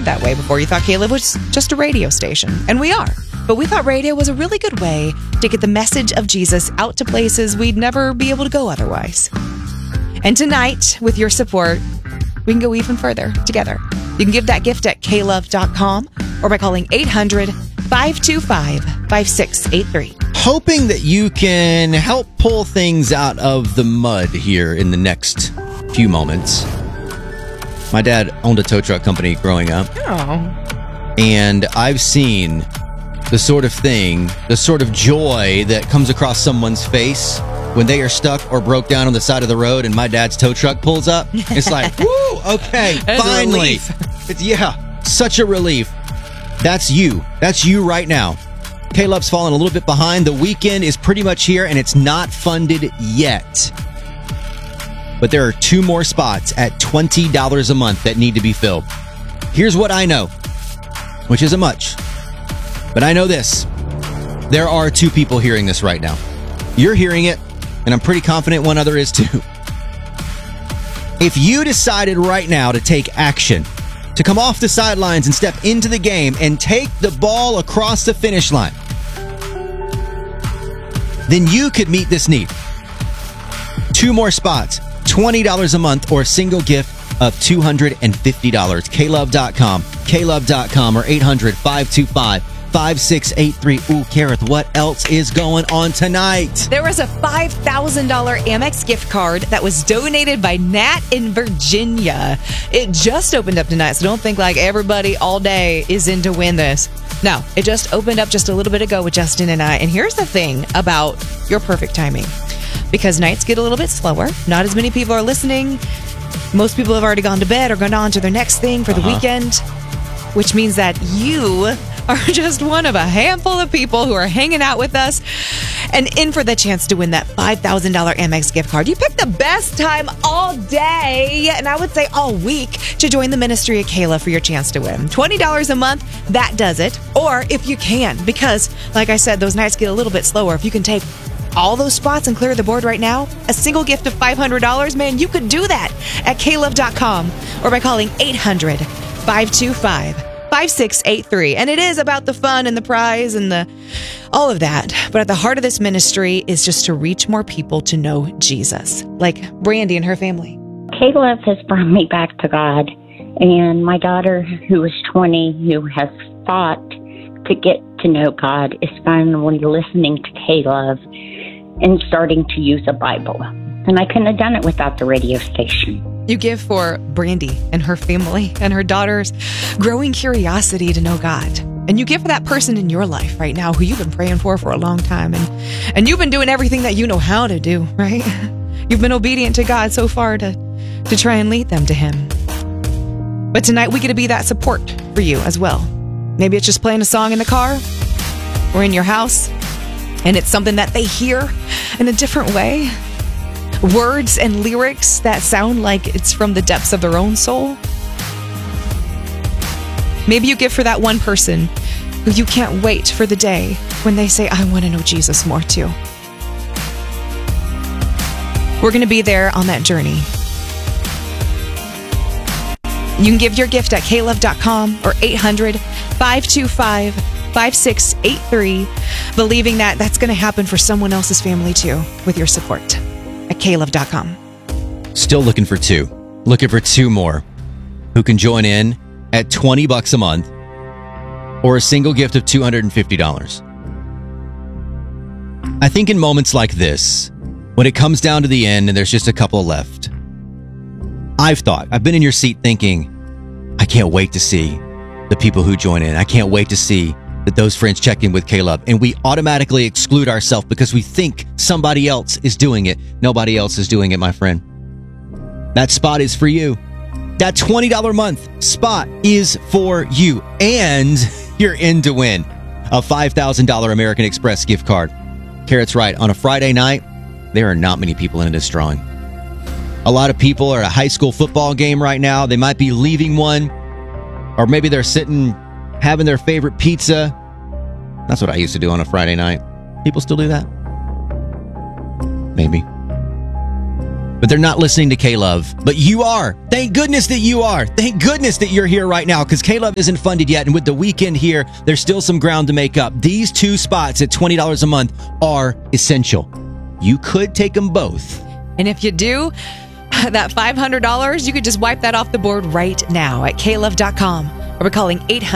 said that way before. You thought Caleb was just a radio station, and we are. But we thought radio was a really good way to get the message of Jesus out to places we'd never be able to go otherwise. And tonight, with your support, we can go even further together. You can give that gift at klove.com or by calling 800-525-5683. Hoping that you can help pull things out of the mud here in the next few moments. My dad owned a tow truck company growing up. Oh. And I've seen the sort of thing, the sort of joy that comes across someone's face when they are stuck or broke down on the side of the road and my dad's tow truck pulls up. It's like, woo, okay, finally. It's such a relief. That's you. That's you right now. Caleb's fallen a little bit behind. The weekend is pretty much here and it's not funded yet. But there are 2 more spots at $20 a month that need to be filled. Here's what I know, which isn't much. But I know this. There are 2 people hearing this right now. You're hearing it, and I'm pretty confident one other is too. If you decided right now to take action, to come off the sidelines and step into the game and take the ball across the finish line, then you could meet this need. 2 more spots, $20 a month, or a single gift of $250. klove.com, klove.com, or 800-525-5683. Ooh, Kareth, what else is going on tonight? There was a $5,000 Amex gift card that was donated by Nat in Virginia. It just opened up tonight, so don't think like everybody all day is in to win this. No, it just opened up just a little bit ago with Justin and I. And here's the thing about your perfect timing. Because nights get a little bit slower. Not as many people are listening. Most people have already gone to bed or gone on to their next thing for the weekend. Which means that you are just one of a handful of people who are hanging out with us and in for the chance to win that $5,000 Amex gift card. You picked the best time all day, and I would say all week, to join the Ministry of Kayla for your chance to win. $20 a month, that does it. Or if you can, because like I said, those nights get a little bit slower. If you can take all those spots and clear the board right now, a single gift of $500, man, you could do that at klove.com or by calling 800-525-5683. And it is about the fun and the prize and all of that. But at the heart of this ministry is just to reach more people to know Jesus, like Brandy and her family. Caleb has brought me back to God. And my daughter, who is 20, who has fought to get to know God, is finally listening to Caleb and starting to use a Bible. And I couldn't have done it without the radio station. You give for Brandy and her family and her daughter's growing curiosity to know God. And you give for that person in your life right now who you've been praying for a long time. And you've been doing everything that you know how to do, right? You've been obedient to God so far to try and lead them to Him. But tonight we get to be that support for you as well. Maybe it's just playing a song in the car or in your house, and it's something that they hear in a different way. Words and lyrics that sound like it's from the depths of their own soul. Maybe you give for that one person who you can't wait for the day when they say, I want to know Jesus more too. We're going to be there on that journey. You can give your gift at klove.com or 800-525-5683, believing that that's going to happen for someone else's family too with your support at klove.com. Still looking for 2. Looking for 2 more who can join in at $20 a month or a single gift of $250. I think in moments like this, when it comes down to the end and there's just a couple left, I've been in your seat thinking, I can't wait to see the people who join in. I can't wait to see that those friends check in with Caleb. And we automatically exclude ourselves because we think somebody else is doing it. Nobody else is doing it, my friend. That spot is for you. That $20 a month spot is for you. And you're in to win a $5,000 American Express gift card. Kareth's right. On a Friday night, there are not many people in this drawing. A lot of people are at a high school football game right now. They might be leaving one. Or maybe they're sitting having their favorite pizza. That's what I used to do on a Friday night. People still do that? Maybe. but they're not listening to K-Love. But you are. Thank goodness that you are. Thank goodness that you're here right now, because K-Love isn't funded yet. And with the weekend here, there's still some ground to make up. These 2 spots at $20 a month are essential. You could take them both. And if you do, that $500, you could just wipe that off the board right now at klove.com or by calling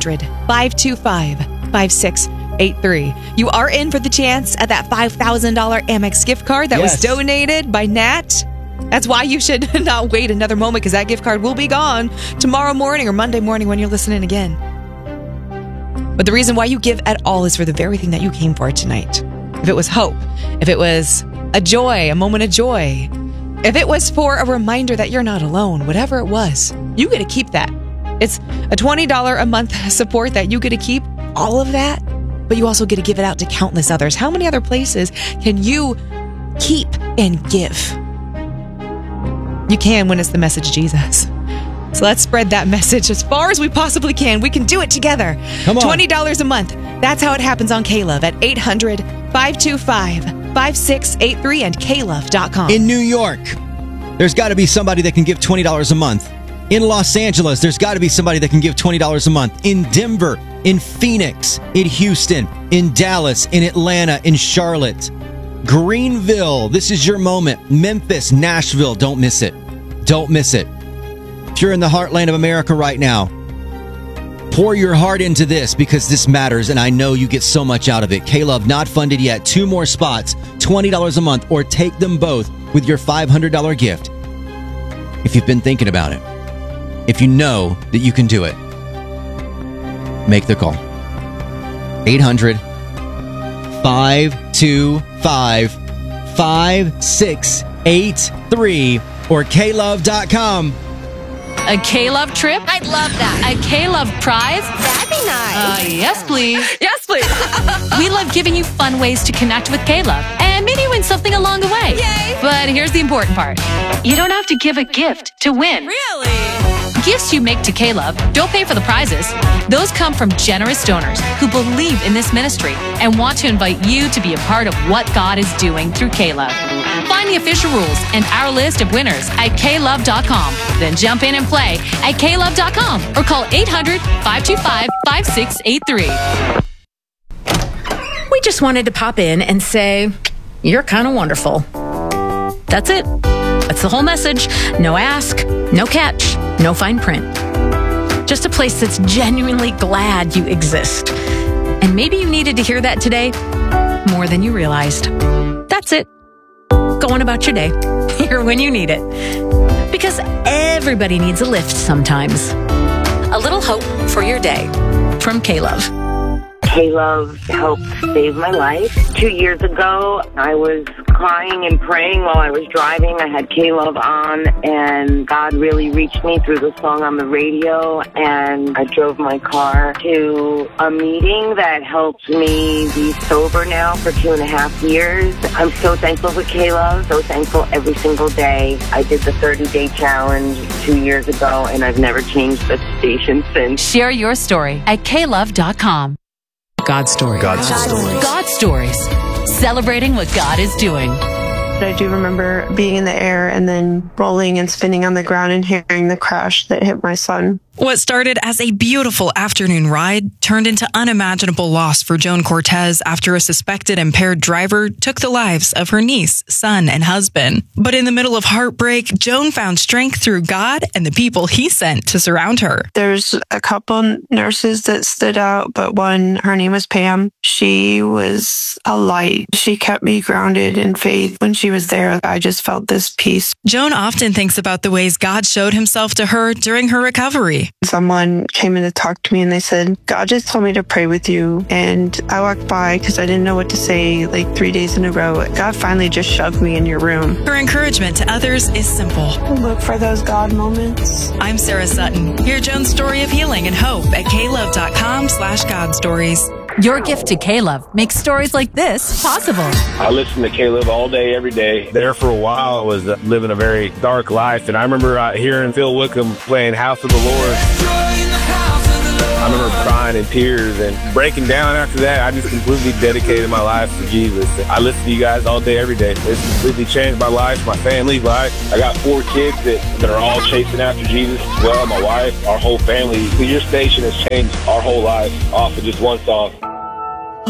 800-525-5683. You are in for the chance at that $5,000 Amex gift card that was donated by Nat. That's why you should not wait another moment, because that gift card will be gone tomorrow morning or Monday morning when you're listening again. But the reason why you give at all is for the very thing that you came for tonight. If it was hope, if it was a joy, a moment of joy, if it was for a reminder that you're not alone, whatever it was, you get to keep that. It's a $20 a month support that you get to keep all of that, but you also get to give it out to countless others. How many other places can you keep and give? You can when it's the message of Jesus. So let's spread that message as far as we possibly can. We can do it together. Come on. $20 a month. That's how it happens on K-Love at 800-525-5683 and klove.com. In New York, there's got to be somebody that can give $20 a month. In Los Angeles, there's got to be somebody that can give $20 a month. In Denver, in Phoenix, in Houston, in Dallas, in Atlanta, in Charlotte, Greenville, this is your moment. Memphis, Nashville, don't miss it. Don't miss it. If you're in the heartland of America right now, pour your heart into this, because this matters, and I know you get so much out of it. K-Love, not funded yet. 2 more spots, $20 a month, or take them both with your $500 gift. If you've been thinking about it, if you know that you can do it, make the call. 800-525-5683 or klove.com. A K-Love trip? I'd love that. A K-Love prize? That'd be nice. Yes, please. Yes, please. We love giving you fun ways to connect with K-Love and maybe win something along the way. Yay. But here's the important part. You don't have to give a gift to win. Really? Gifts you make to K-Love don't pay for the prizes. Those come from generous donors who believe in this ministry and want to invite you to be a part of what God is doing through K-Love. Find the official rules and our list of winners at klove.com. Then jump in and play at klove.com or call 800-525-5683. We just wanted to pop in and say, you're kind of wonderful. That's it. That's the whole message. No ask, no catch, no fine print. Just a place that's genuinely glad you exist. And maybe you needed to hear that today more than you realized. That's it. Go on about your day. Here when you need it. Because everybody needs a lift sometimes. A little hope for your day from K-Love. K-Love helped save my life. 2 years ago, I was crying and praying while I was driving. I had K-Love on, and God really reached me through the song on the radio, and I drove my car to a meeting that helped me be sober now for 2.5 years. I'm so thankful for K-Love, so thankful every single day. I did the 30-day challenge 2 years ago, and I've never changed the station since. Share your story at klove.com. God story. God's story. God Stories. Celebrating what God is doing. I do remember being in the air and then rolling and spinning on the ground and hearing the crash that hit my son. What started as a beautiful afternoon ride turned into unimaginable loss for Joan Cortez after a suspected impaired driver took the lives of her niece, son, and husband. But in the middle of heartbreak, Joan found strength through God and the people he sent to surround her. There's a couple nurses that stood out, but one, her name was Pam. She was a light. She kept me grounded in faith. When she was there, I just felt this peace. Joan often thinks about the ways God showed himself to her during her recovery. Someone came in to talk to me and they said, God just told me to pray with you. And I walked by because I didn't know what to say like 3 days in a row. God finally just shoved me in your room. Her encouragement to others is simple. Look for those God moments. I'm Sarah Sutton. Hear Joan's story of healing and hope at klove.com/godstories. Your gift to K-Love makes stories like this possible. I listen to K-Love all day, every day. There for a while, I was living a very dark life, and I remember hearing Phil Wickham playing House of the Lord. I remember crying crying in tears and breaking down after that. I just completely dedicated my life to Jesus. I listen to you guys all day, every day. It's completely changed my life, my family's life. I got 4 kids that are all chasing after Jesus as well. My wife, our whole family. Your station has changed our whole life off of just one song.